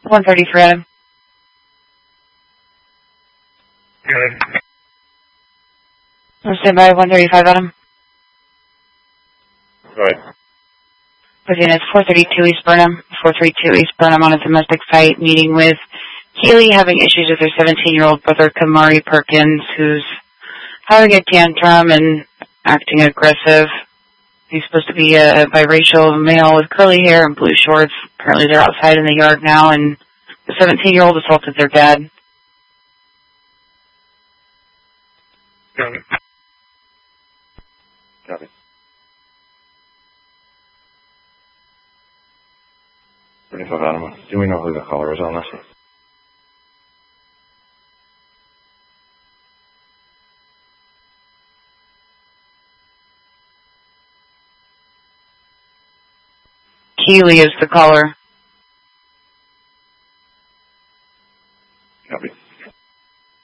130 for Adam. Good. I'll stand by 135 Adam. Good. Virginia, it's 432 East Burnham. 432 East Burnham on a domestic site, meeting with Keely having issues with her 17-year-old brother, Kamari Perkins, who's having a tantrum and acting aggressive. He's supposed to be a biracial male with curly hair and blue shorts. Apparently they're outside in the yard now, and the 17-year-old assaulted their dad. Copy. Copy. Adam, do we know who the caller is on this? Keely is the caller. Copy.